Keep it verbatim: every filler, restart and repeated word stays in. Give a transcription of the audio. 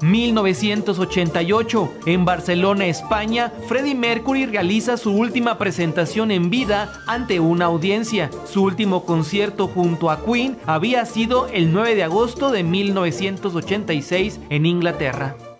mil novecientos ochenta y ocho, en Barcelona, España, Freddie Mercury realiza su última presentación en vida ante una audiencia. Su último concierto junto a Queen había sido el nueve de agosto de mil novecientos ochenta y seis en Inglaterra.